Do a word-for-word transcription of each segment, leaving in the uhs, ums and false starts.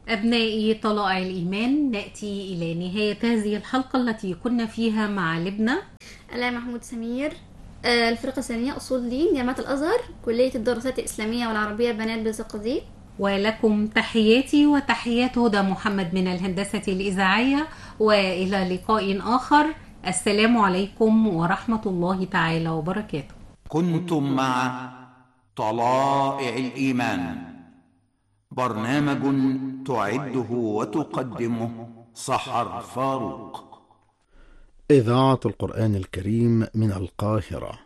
أبنائي طلائع الإيمان، نأتي إلى نهاية هذه الحلقة التي كنا فيها مع لبنى أنا محمود سمير، آه، الفرقة الثانية أصول دين جامعة الأزهر، كلية الدراسات الإسلامية والعربية بنات بالزقازيق. ولكم تحياتي وتحيات هدى محمد من الهندسة الإذاعية، وإلى لقاء آخر. السلام عليكم ورحمة الله تعالى وبركاته. كنتم مع طلائع الإيمان، برنامج تعده وتقدمه سحر فاروق. إذاعة القرآن الكريم من القاهرة.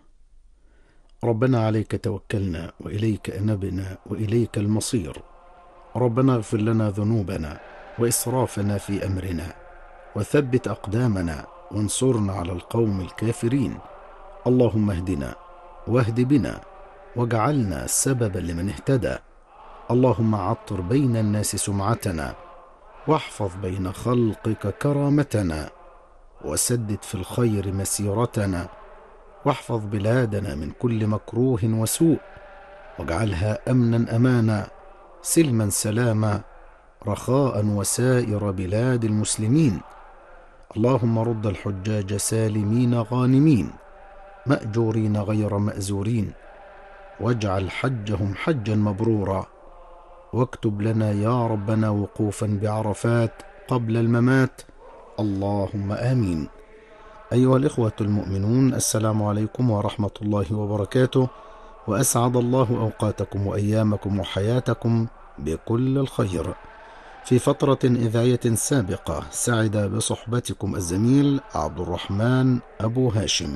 ربنا عليك توكلنا وإليك أنبنا وإليك المصير. ربنا اغفر لنا ذنوبنا وإسرافنا في أمرنا، وثبت أقدامنا وانصرنا على القوم الكافرين. اللهم اهدنا واهد بنا واجعلنا سببا لمن اهتدى. اللهم عطر بين الناس سمعتنا، واحفظ بين خلقك كرامتنا، وسدد في الخير مسيرتنا، واحفظ بلادنا من كل مكروه وسوء، واجعلها أمنا أمانا، سلما سلاما، رخاء وسائر بلاد المسلمين. اللهم رد الحجاج سالمين غانمين، مأجورين غير مأزورين، واجعل حجهم حجا مبرورا، واكتب لنا يا ربنا وقوفا بعرفات قبل الممات. اللهم آمين. أيها الإخوة المؤمنون، السلام عليكم ورحمة الله وبركاته، وأسعد الله أوقاتكم وأيامكم وحياتكم بكل الخير. في فترة إذاعية سابقة سعد بصحبتكم الزميل عبد الرحمن أبو هاشم.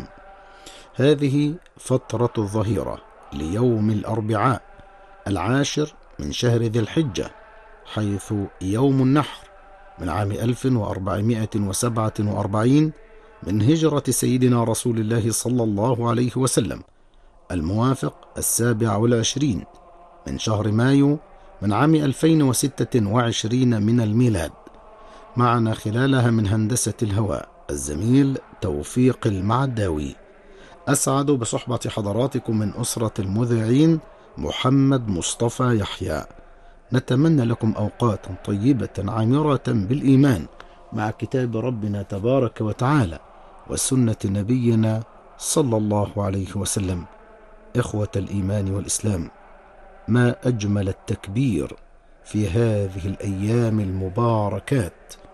هذه فترة الظهيرة ليوم الأربعاء العاشر من شهر ذي الحجة، حيث يوم النحر من عام ألف وأربعمائة وسبعة وأربعين من هجرة سيدنا رسول الله صلى الله عليه وسلم، الموافق السابع والعشرين من شهر مايو من عام ألفين وستة وعشرين من الميلاد. معنا خلالها من هندسة الهواء الزميل توفيق المعداوي. أسعد بصحبة حضراتكم من أسرة المذيعين محمد مصطفى يحيى. نتمنى لكم أوقات طيبة عامرة بالإيمان مع كتاب ربنا تبارك وتعالى وسنة نبينا صلى الله عليه وسلم. إخوة الإيمان والإسلام، ما أجمل التكبير في هذه الأيام المباركات